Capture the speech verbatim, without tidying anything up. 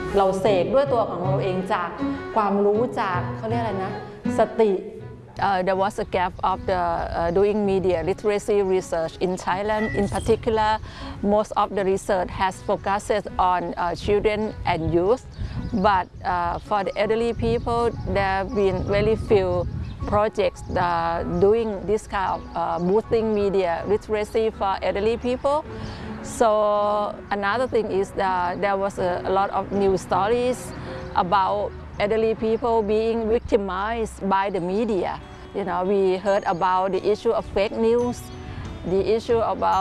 เราเสกด้วยตัวของเราเองจากความรู้จากเขาเรียกอะไรนะสติ Uh, there was a gap of the uh, doing media literacy research in Thailand. In particular, most of the research has focused on uh, children and youth. But uh, for the elderly people, there have been very few projects uh, doing this kind of uh, boosting media literacy for elderly people. So another thing is that there was a, a lot of news stories about elderly people being victimized by the media. You know, we heard about the issue of fake news, the issue about